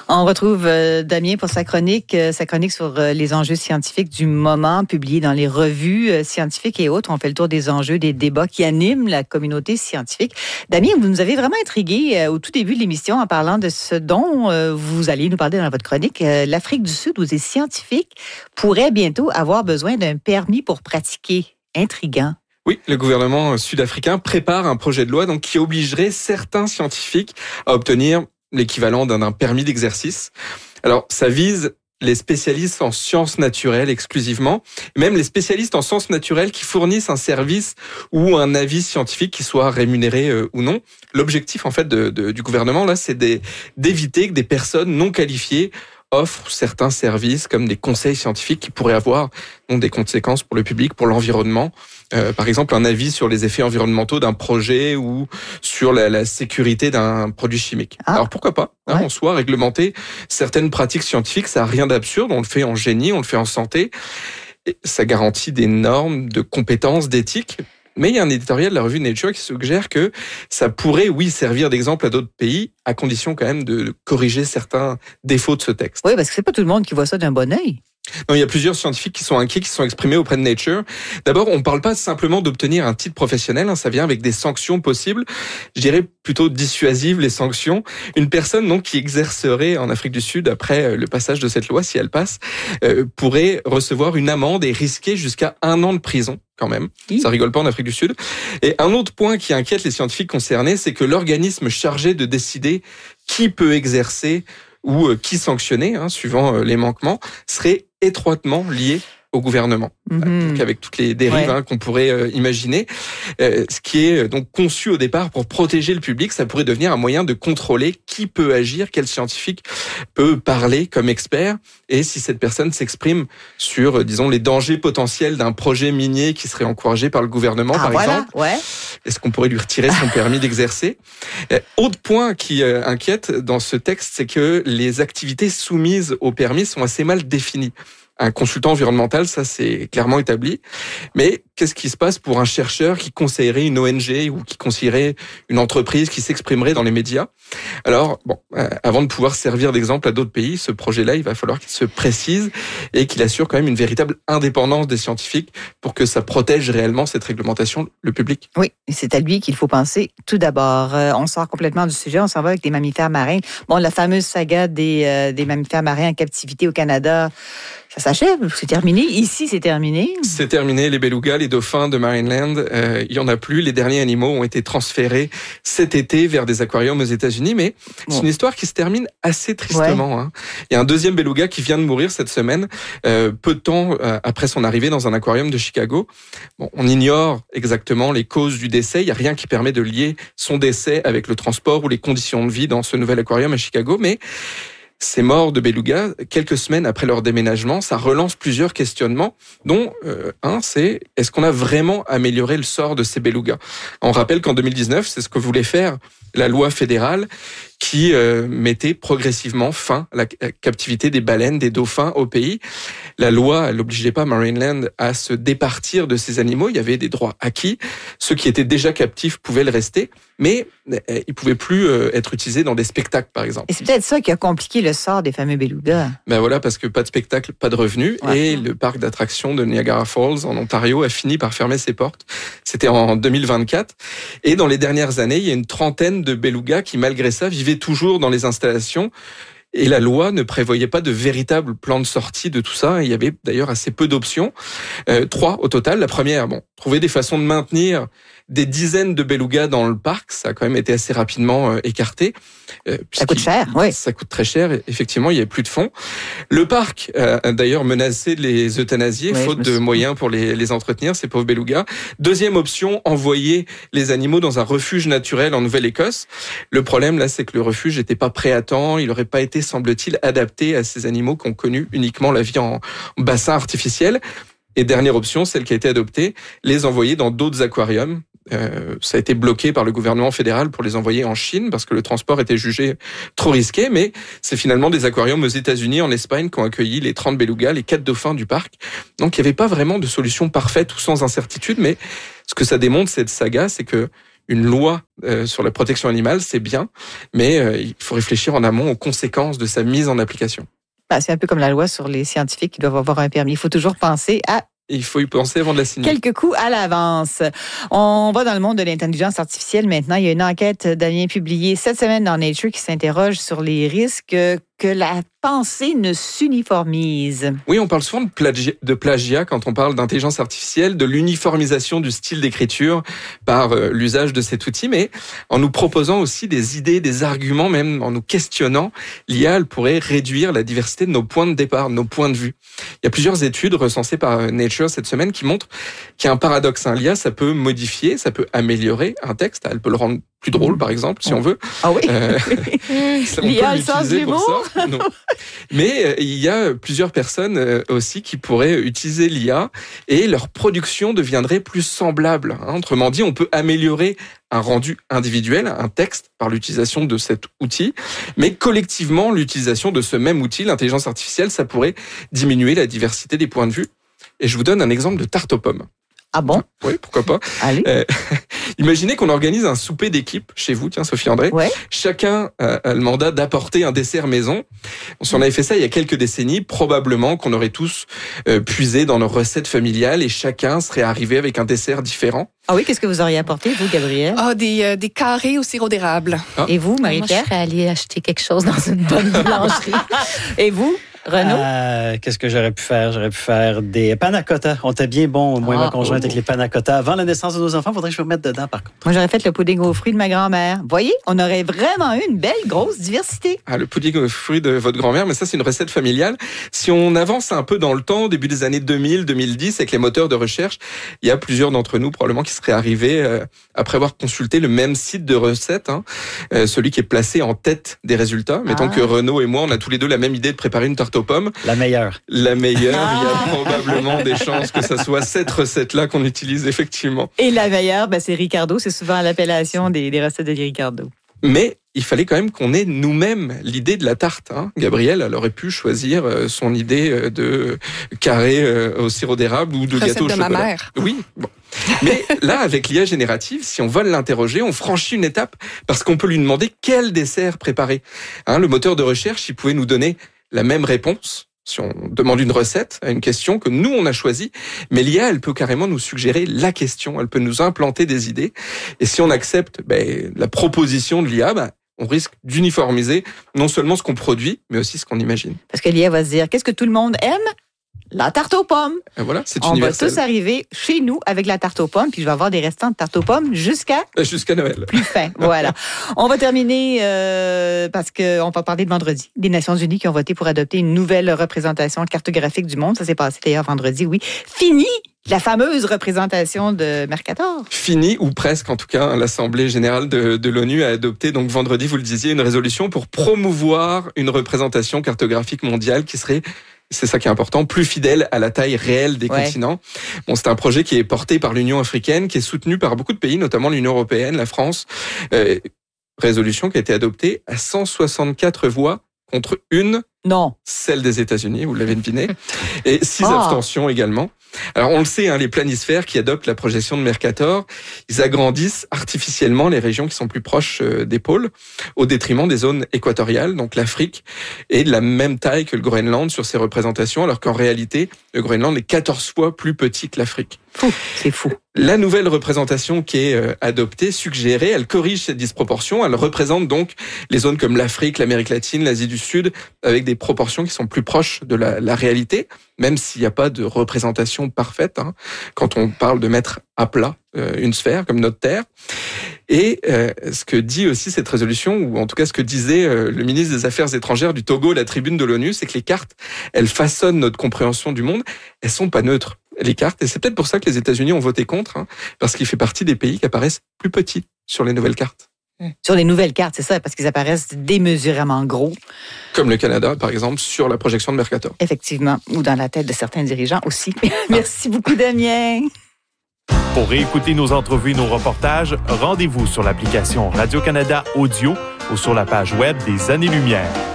On retrouve Damien pour sa chronique sur les enjeux scientifiques du moment, publiée dans les revues scientifiques et autres. On fait le tour des enjeux, des débats qui animent la communauté scientifique. Damien, vous nous avez vraiment intrigué au tout début de l'émission en parlant de ce dont vous allez nous parler dans votre chronique. L'Afrique du Sud, où des scientifiques pourraient bientôt avoir besoin d'un permis pour pratiquer. Intriguant. Oui, le gouvernement sud-africain prépare un projet de loi qui obligerait certains scientifiques à obtenir l'équivalent d'un permis d'exercice. Alors, ça vise les spécialistes en sciences naturelles exclusivement, même les spécialistes en sciences naturelles qui fournissent un service ou un avis scientifique qui soit rémunéré ou non. L'objectif, en fait, du gouvernement, là, c'est d'éviter que des personnes non qualifiées offrent certains services comme des conseils scientifiques qui pourraient avoir des conséquences pour le public, pour l'environnement. Par exemple, un avis sur les effets environnementaux d'un projet ou sur la sécurité d'un produit chimique. Alors pourquoi pas en soi réglementer certaines pratiques scientifiques, ça n'a rien d'absurde, on le fait en génie, on le fait en santé, et ça garantit des normes de compétences, d'éthique. Mais il y a un éditorial de la revue Nature qui suggère que ça pourrait, servir d'exemple à d'autres pays, à condition quand même de corriger certains défauts de ce texte. Oui, parce que c'est pas tout le monde qui voit ça d'un bon œil. Non, il y a plusieurs scientifiques qui sont inquiets, qui se sont exprimés auprès de Nature. D'abord, on ne parle pas simplement d'obtenir un titre professionnel, ça vient avec des sanctions possibles. Je dirais plutôt dissuasives, les sanctions. Une personne qui exercerait en Afrique du Sud, après le passage de cette loi, si elle passe, pourrait recevoir une amende et risquer jusqu'à 1 an de prison. Quand même. Ça rigole pas en Afrique du Sud. Et un autre point qui inquiète les scientifiques concernés, c'est que l'organisme chargé de décider qui peut exercer ou qui sanctionner, suivant les manquements, serait étroitement lié au gouvernement, donc avec toutes les dérives qu'on pourrait imaginer. Ce qui est donc conçu au départ pour protéger le public, ça pourrait devenir un moyen de contrôler qui peut agir, quel scientifique peut parler comme expert, et si cette personne s'exprime sur, disons, les dangers potentiels d'un projet minier qui serait encouragé par le gouvernement, par exemple. Est-ce qu'on pourrait lui retirer son permis d'exercer? Autre point qui inquiète dans ce texte, c'est que les activités soumises au permis sont assez mal définies. Un consultant environnemental, ça c'est clairement établi. Mais qu'est-ce qui se passe pour un chercheur qui conseillerait une ONG ou qui conseillerait une entreprise qui s'exprimerait dans les médias? Alors, avant de pouvoir servir d'exemple à d'autres pays, ce projet-là, il va falloir qu'il se précise et qu'il assure quand même une véritable indépendance des scientifiques pour que ça protège réellement cette réglementation, le public. Oui, c'est à lui qu'il faut penser tout d'abord. On sort complètement du sujet, on s'en va avec des mammifères marins. La fameuse saga des mammifères marins en captivité au Canada, ça s'achève, c'est terminé. Ici, c'est terminé. C'est terminé. Les belugas, les dauphins de Marineland, il y en a plus. Les derniers animaux ont été transférés cet été vers des aquariums aux États-Unis. Mais c'est une histoire qui se termine assez tristement. Il y a un deuxième beluga qui vient de mourir cette semaine, peu de temps après son arrivée dans un aquarium de Chicago. On ignore exactement les causes du décès. Il n'y a rien qui permet de lier son décès avec le transport ou les conditions de vie dans ce nouvel aquarium à Chicago. Mais ces morts de belugas, quelques semaines après leur déménagement, ça relance plusieurs questionnements, dont un, c'est est-ce qu'on a vraiment amélioré le sort de ces belugas? On rappelle qu'en 2019, c'est ce que voulait faire la loi fédérale qui mettait progressivement fin à la captivité des baleines, des dauphins au pays. La loi, elle n'obligeait pas Marineland à se départir de ces animaux. Il y avait des droits acquis. Ceux qui étaient déjà captifs pouvaient le rester, mais ils ne pouvaient plus être utilisés dans des spectacles, par exemple. Et c'est peut-être ça qui a compliqué le sort des fameux belugas. Voilà, parce que pas de spectacle, pas de revenus. Et le parc d'attractions de Niagara Falls, en Ontario, a fini par fermer ses portes. C'était en 2024. Et dans les dernières années, il y a une trentaine de belugas qui, malgré ça, vivaient toujours dans les installations. Et la loi ne prévoyait pas de véritable plan de sortie de tout ça. Il y avait d'ailleurs assez peu d'options. 3 au total. La première, trouver des façons de maintenir des dizaines de belugas dans le parc. Ça a quand même été assez rapidement écarté. Ça coûte cher, oui. Ça coûte très cher. Effectivement, il n'y avait plus de fonds. Le parc a d'ailleurs menacé de les euthanasier, faute de moyens pour les entretenir, ces pauvres belugas. Deuxième option, envoyer les animaux dans un refuge naturel en Nouvelle-Écosse. Le problème, là, c'est que le refuge n'était pas prêt à temps. Il n'aurait pas été, semble-t-il, adapté à ces animaux qui ont connu uniquement la vie en bassin artificiel. Et dernière option, celle qui a été adoptée, les envoyer dans d'autres aquariums. Ça a été bloqué par le gouvernement fédéral pour les envoyer en Chine parce que le transport était jugé trop risqué, mais c'est finalement des aquariums aux États-Unis, en Espagne, qui ont accueilli les 30 belugas, les 4 dauphins du parc. Donc il n'y avait pas vraiment de solution parfaite ou sans incertitude, mais ce que ça démontre, cette saga, c'est que une loi sur la protection animale, c'est bien, mais il faut réfléchir en amont aux conséquences de sa mise en application. C'est un peu comme la loi sur les scientifiques qui doivent avoir un permis. Il faut toujours penser à... Il faut y penser avant de la signer. Quelques coups à l'avance. On va dans le monde de l'intelligence artificielle maintenant. Il y a une enquête, Damien, publiée cette semaine dans Nature qui s'interroge sur les risques que la pensée ne s'uniformise. Oui, on parle souvent de plagiat quand on parle d'intelligence artificielle, de l'uniformisation du style d'écriture par l'usage de cet outil, mais en nous proposant aussi des idées, des arguments, même en nous questionnant, l'IA, elle pourrait réduire la diversité de nos points de départ, de nos points de vue. Il y a plusieurs études recensées par Nature cette semaine qui montrent qu'il y a un paradoxe. L'IA, ça peut modifier, ça peut améliorer un texte, elle peut le rendre plus drôle, par exemple, si on veut. Ah oui. L'IA, le sens de l'humour. Non. Mais il y a plusieurs personnes aussi qui pourraient utiliser l'IA et leur production deviendrait plus semblable. Autrement dit, on peut améliorer un rendu individuel, un texte, par l'utilisation de cet outil. Mais collectivement, l'utilisation de ce même outil, l'intelligence artificielle, ça pourrait diminuer la diversité des points de vue. Et je vous donne un exemple de tarte aux pommes. Ah bon? Oui, pourquoi pas. Allez. Imaginez qu'on organise un souper d'équipe chez vous, tiens, Sophie André. Ouais. Chacun a le mandat d'apporter un dessert maison. Si on avait fait ça il y a quelques décennies, probablement qu'on aurait tous puisé dans nos recettes familiales et chacun serait arrivé avec un dessert différent. Ah oui, qu'est-ce que vous auriez apporté, vous, Gabrielle? Des carrés au sirop d'érable. Et vous, Marie-Pierre? Moi, je serais allée acheter quelque chose dans une bonne boulangerie. Et vous, Renaud? Qu'est-ce que j'aurais pu faire? J'aurais pu faire des panna cotta. On était bien bons, moi et ma conjointe, avec les panna cotta. Avant la naissance de nos enfants, il faudrait que je me remette dedans, par contre. Moi, j'aurais fait le pudding aux fruits de ma grand-mère. Voyez, on aurait vraiment eu une belle, grosse diversité. Le pudding aux fruits de votre grand-mère, mais ça, c'est une recette familiale. Si on avance un peu dans le temps, au début des années 2000, 2010, avec les moteurs de recherche, il y a plusieurs d'entre nous, probablement, qui seraient arrivés après avoir consulté le même site de recette, celui qui est placé en tête des résultats. Mettons que Renaud et moi, on a tous les deux la même idée de préparer une tarte aux pommes. La meilleure. La meilleure. Il y a probablement des chances que ça soit cette recette-là qu'on utilise effectivement. Et la meilleure, c'est Ricardo. C'est souvent l'appellation des recettes de Ricardo. Mais il fallait quand même qu'on ait nous-mêmes l'idée de la tarte. Gabrielle, elle aurait pu choisir son idée de carré au sirop d'érable ou de gâteau au chocolat. De ma mère. Oui. Bon. Mais là, avec l'IA générative, si on va l'interroger, on franchit une étape parce qu'on peut lui demander quel dessert préparer. Le moteur de recherche, il pouvait nous donner la même réponse si on demande une recette à une question que nous, on a choisie. Mais l'IA, elle peut carrément nous suggérer la question. Elle peut nous implanter des idées. Et si on accepte la proposition de l'IA, on risque d'uniformiser non seulement ce qu'on produit, mais aussi ce qu'on imagine. Parce que l'IA va se dire, qu'est-ce que tout le monde aime? La tarte aux pommes. Et voilà, c'est on universel. Va tous arriver chez nous avec la tarte aux pommes, puis je vais avoir des restants de tarte aux pommes jusqu'à Noël. Plus fin, voilà. On va terminer parce qu'on va parler de vendredi, des Nations Unies qui ont voté pour adopter une nouvelle représentation cartographique du monde. Ça s'est passé d'ailleurs vendredi, oui. Fini la fameuse représentation de Mercator. Fini, ou presque en tout cas, l'Assemblée générale de l'ONU a adopté, donc vendredi, vous le disiez, une résolution pour promouvoir une représentation cartographique mondiale qui serait, c'est ça qui est important, plus fidèle à la taille réelle des continents. Bon, c'est un projet qui est porté par l'Union africaine, qui est soutenu par beaucoup de pays, notamment l'Union européenne, la France. Résolution qui a été adoptée à 164 voix contre une. Non. Celle des États-Unis, vous l'avez deviné. Et 6 abstentions également. Alors, on le sait, les planisphères qui adoptent la projection de Mercator, ils agrandissent artificiellement les régions qui sont plus proches des pôles, au détriment des zones équatoriales. Donc, l'Afrique est de la même taille que le Groenland sur ces représentations, alors qu'en réalité, le Groenland est 14 fois plus petit que l'Afrique. C'est fou. La nouvelle représentation qui est adoptée, suggérée, elle corrige cette disproportion. Elle représente donc les zones comme l'Afrique, l'Amérique latine, l'Asie du Sud, avec des proportions qui sont plus proches de la réalité, même s'il n'y a pas de représentation parfaite, quand on parle de mettre à plat une sphère comme notre Terre. Et ce que dit aussi cette résolution, ou en tout cas ce que disait le ministre des Affaires étrangères du Togo, la tribune de l'ONU, c'est que les cartes, elles façonnent notre compréhension du monde. Elles sont pas neutres, les cartes. Et c'est peut-être pour ça que les États-Unis ont voté contre, parce qu'il fait partie des pays qui apparaissent plus petits sur les nouvelles cartes. Sur les nouvelles cartes, c'est ça, parce qu'ils apparaissent démesurément gros. Comme le Canada, par exemple, sur la projection de Mercator. Effectivement, ou dans la tête de certains dirigeants aussi. Merci beaucoup, Damien. Pour réécouter nos entrevues et nos reportages, rendez-vous sur l'application Radio-Canada Audio ou sur la page web des Années-Lumière.